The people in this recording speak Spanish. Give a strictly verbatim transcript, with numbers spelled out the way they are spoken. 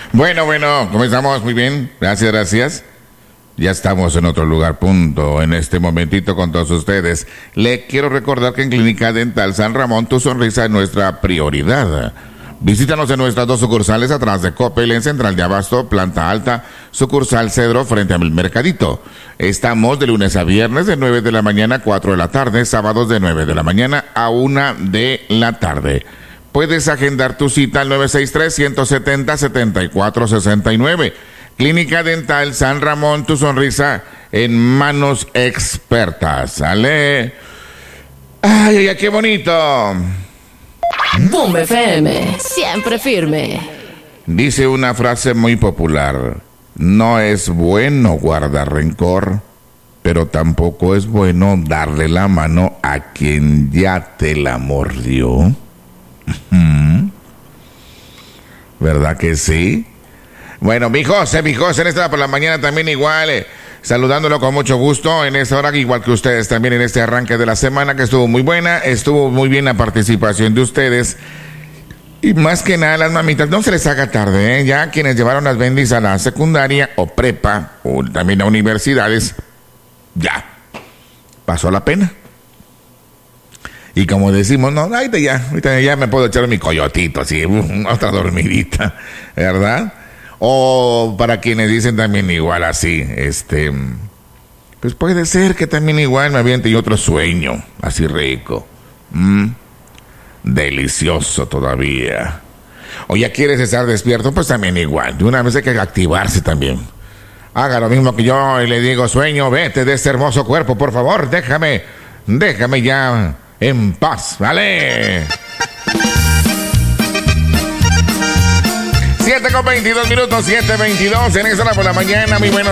Bueno, bueno, comenzamos muy bien. Gracias, gracias. Ya estamos en otro lugar, punto, en este momentito con todos ustedes. Le quiero recordar que en Clínica Dental San Ramón, tu sonrisa es nuestra prioridad. Visítanos en nuestras dos sucursales atrás de Coppel, en Central de Abasto, planta alta, sucursal Cedro, frente al Mercadito. Estamos de lunes a viernes de nueve de la mañana a cuatro de la tarde, sábados de nueve de la mañana a una de la tarde. Puedes agendar tu cita al nueve seis tres, uno siete cero, siete cuatro seis nueve. Clínica Dental San Ramón, tu sonrisa en manos expertas. ¿Sale? ¡Ay, ay, ay, qué bonito! Boom F M, siempre firme. Dice una frase muy popular: no es bueno guardar rencor, pero tampoco es bueno darle la mano a quien ya te la mordió. ¿Verdad que sí? Bueno, mi José, mi José, en esta por la mañana también igual, eh, saludándolo con mucho gusto en esta hora, igual que ustedes también en este arranque de la semana, que estuvo muy buena, estuvo muy bien la participación de ustedes. Y más que nada, las mamitas, no se les haga tarde, ¿eh? Ya quienes llevaron las bendis a la secundaria o prepa, o también a universidades, ya, pasó la pena. Y como decimos, no, ahorita ya, ahorita ya me puedo echar mi coyotito, así, otra dormidita, ¿verdad? O para quienes dicen también igual así, este, pues puede ser que también igual me aviente y otro sueño, así rico, mm, delicioso todavía. O ya quieres estar despierto, pues también igual, de una vez hay que activarse también. Haga lo mismo que yo y le digo, sueño, vete de este hermoso cuerpo, por favor, déjame, déjame ya en paz, ¿vale? siete con veintidós minutos, siete veintidós en esta hora por la mañana, muy bueno.